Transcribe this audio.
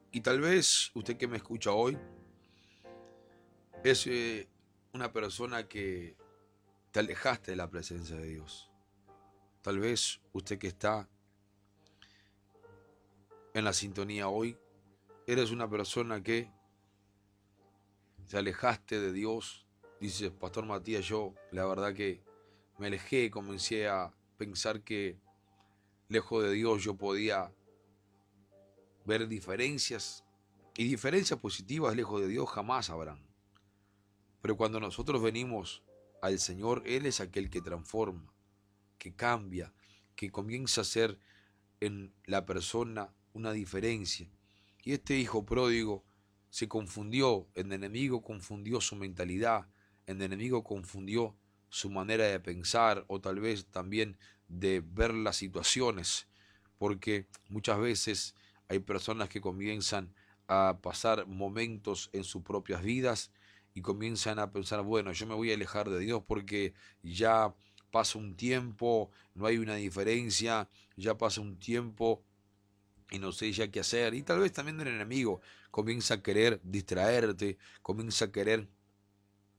Y tal vez usted que me escucha hoy es una persona que te alejaste de la presencia de Dios. Tal vez usted que está en la sintonía hoy, eres una persona que te alejaste de Dios. Dices, Pastor Matías, yo la verdad que me alejé, comencé a pensar que lejos de Dios yo podía ver diferencias, y diferencias positivas lejos de Dios jamás habrán. Pero cuando nosotros venimos al Señor, Él es aquel que transforma, que cambia, que comienza a hacer en la persona una diferencia. Y este hijo pródigo se confundió, el enemigo confundió su mentalidad, el enemigo confundió su manera de pensar o tal vez también de ver las situaciones, porque muchas veces hay personas que comienzan a pasar momentos en sus propias vidas y comienzan a pensar, bueno, yo me voy a alejar de Dios porque ya pasa un tiempo, no hay una diferencia, ya pasa un tiempo y no sé ya qué hacer. Y tal vez también el enemigo comienza a querer distraerte, comienza a querer